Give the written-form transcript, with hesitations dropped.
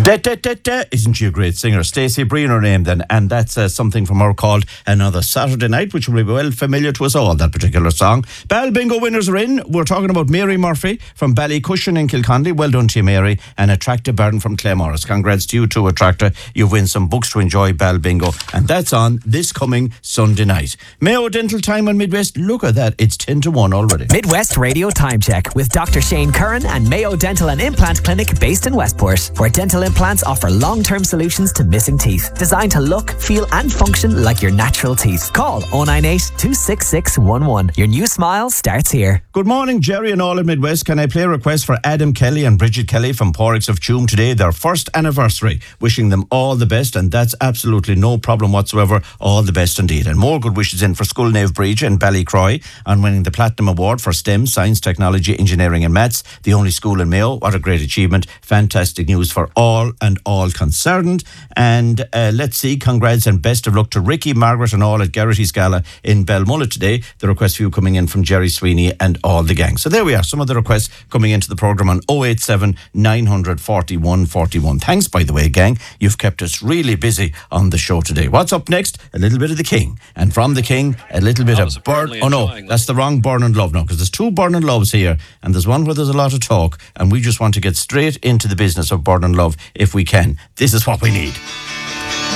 Isn't she a great singer? Stacey Breen, her name then, and that's something from her called Another Saturday Night, which will be well familiar to us all, that particular song. Ball Bingo winners are in. We're talking about Mary Murphy from Ballycushion in Kilcondy. Well done to you, Mary. And Attracta Byrne from Claremorris. Congrats to you too, Attracta. You've won some books to enjoy Ball Bingo, and that's on this coming Sunday night. Mayo Dental Time on Midwest. Look at that, it's 10 to 1 already. Midwest Radio Time Check with Dr. Shane Curran and Mayo Dental and Implant Clinic based in Westport, where dental implants offer long-term solutions to missing teeth, designed to look, feel and function like your natural teeth. Call 098 266 11. Your new smile starts here. Good morning, Jerry and all in Midwest. Can I play a request for Adam Kelly and Bridget Kelly from Porricks of Tuam today, their first anniversary? Wishing them all the best, and that's absolutely no problem whatsoever. All the best indeed. And more good wishes in for School Nave Bridge and Ballycroy on winning the Platinum Award for STEM, Science, Technology, Engineering and Maths, the only school in Mayo. What a great achievement. Fantastic news for all and all concerned. And let's see, congrats and best of luck to Ricky, Margaret and all at Garrity's Gala in Belmullet today. The request for you coming in from Jerry Sweeney and all the gang. So there we are, some of the requests coming into the programme on 087 941 41. Thanks, by the way, gang. You've kept us really busy on the show today. What's up next? A little bit of the King. And from the King, a little bit of Burn. Oh no, that's the wrong Burn and Love now, because there's two Burn and Loves here, and there's one where there's a lot of talk, and we just want to get straight into the business of Burn and Love if we can. This is what we need.